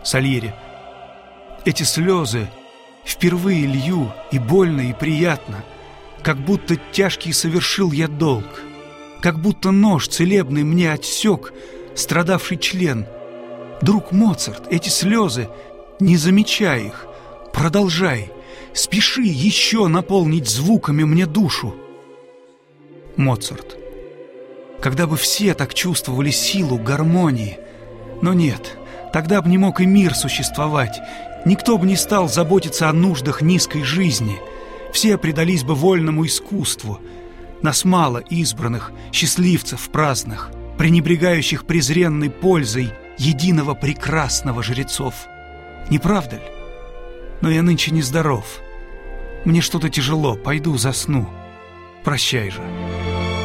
Сальери. Эти слезы впервые лью, и больно, и приятно, как будто тяжкий совершил я долг, как будто нож целебный мне отсек страдавший член. Друг Моцарт, эти слезы, не замечай их, продолжай, спеши еще наполнить звуками мне душу. Моцарт. Когда бы все так чувствовали силу гармонии, но нет, тогда бы не мог и мир существовать, никто бы не стал заботиться о нуждах низкой жизни, все предались бы вольному искусству. Нас мало избранных, счастливцев праздных, пренебрегающих презренной пользой единого прекрасного жрецов. Не правда ли? Но я нынче нездоров. Мне что-то тяжело, пойду засну. Прощай же.